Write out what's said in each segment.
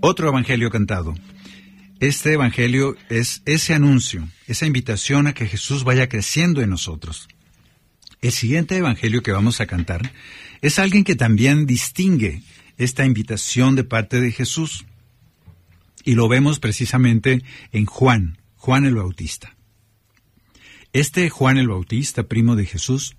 Otro evangelio cantado. Este evangelio es ese anuncio, esa invitación a que Jesús vaya creciendo en nosotros. El siguiente evangelio que vamos a cantar es alguien que también distingue esta invitación de parte de Jesús. Y lo vemos precisamente en Juan el Bautista. Este Juan el Bautista, primo de Jesús,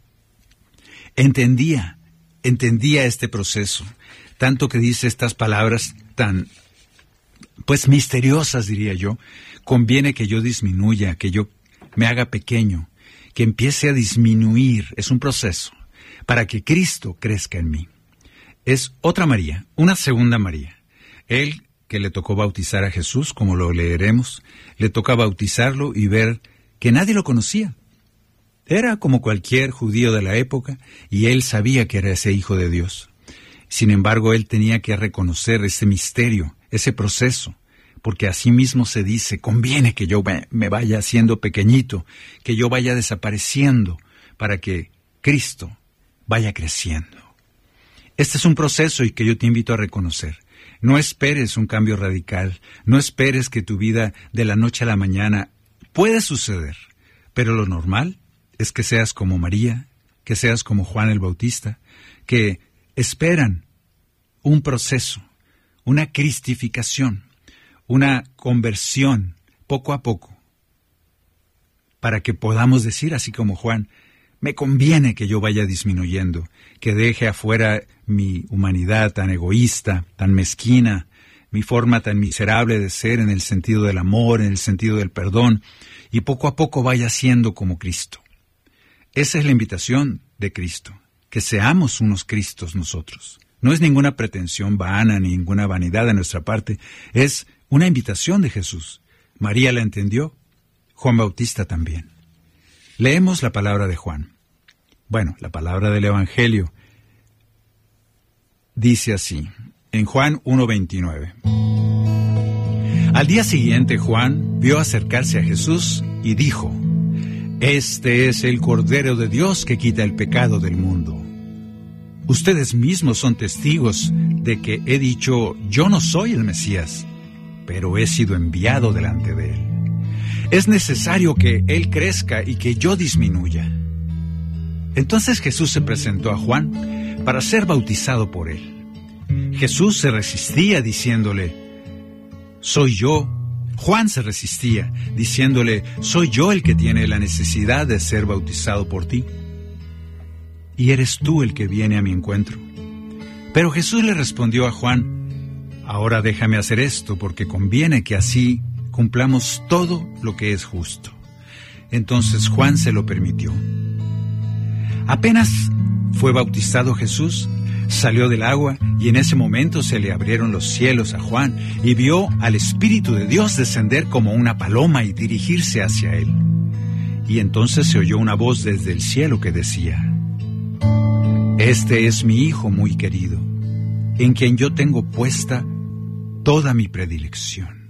entendía este proceso, tanto que dice estas palabras tan, misteriosas, diría yo. Conviene que yo disminuya, que yo me haga pequeño, que empiece a disminuir. Es un proceso para que Cristo crezca en mí. Es otra María, una segunda María. Él, que le tocó bautizar a Jesús, como lo leeremos, le toca bautizarlo y ver que nadie lo conocía. Era como cualquier judío de la época, y él sabía que era ese hijo de Dios. Sin embargo, él tenía que reconocer ese misterio, ese proceso, porque así mismo se dice, conviene que yo me vaya haciendo pequeñito, que yo vaya desapareciendo, para que Cristo vaya creciendo. Este es un proceso y que yo te invito a reconocer. No esperes un cambio radical, no esperes que tu vida de la noche a la mañana puede suceder, pero lo normal es que seas como María, que seas como Juan el Bautista, que esperan un proceso, una cristificación, una conversión poco a poco, para que podamos decir, así como Juan, me conviene que yo vaya disminuyendo, que deje afuera mi humanidad tan egoísta, tan mezquina, mi forma tan miserable de ser en el sentido del amor, en el sentido del perdón, y poco a poco vaya siendo como Cristo. Esa es la invitación de Cristo, que seamos unos Cristos nosotros. No es ninguna pretensión vana, ni ninguna vanidad de nuestra parte, es una invitación de Jesús. María la entendió, Juan Bautista también. Leemos la palabra de Juan. Bueno, la palabra del Evangelio dice así, en Juan 1:29. Al día siguiente Juan vio acercarse a Jesús y dijo, «Este es el Cordero de Dios que quita el pecado del mundo. Ustedes mismos son testigos de que he dicho, yo no soy el Mesías, pero he sido enviado delante de él. Es necesario que él crezca y que yo disminuya». Entonces Jesús se presentó a Juan para ser bautizado por él. Jesús se resistía diciéndole, «Soy yo». Juan se resistía diciéndole, «Soy yo el que tiene la necesidad de ser bautizado por ti. Y eres tú el que viene a mi encuentro». Pero Jesús le respondió a Juan, «Ahora déjame hacer esto, porque conviene que así cumplamos todo lo que es justo». Entonces Juan se lo permitió. Apenas fue bautizado Jesús, salió del agua y en ese momento se le abrieron los cielos a Juan y vio al Espíritu de Dios descender como una paloma y dirigirse hacia él. Y entonces se oyó una voz desde el cielo que decía, «Este es mi Hijo muy querido, en quien yo tengo puesta toda mi predilección».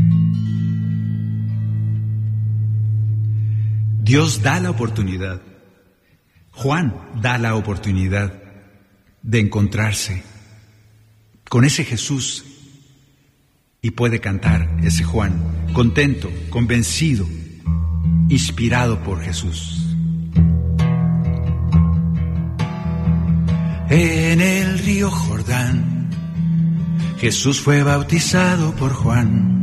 Dios da la oportunidad. Juan da la oportunidad de encontrarse con ese Jesús y puede cantar ese Juan, contento, convencido, inspirado por Jesús. En el río Jordán, Jesús fue bautizado por Juan.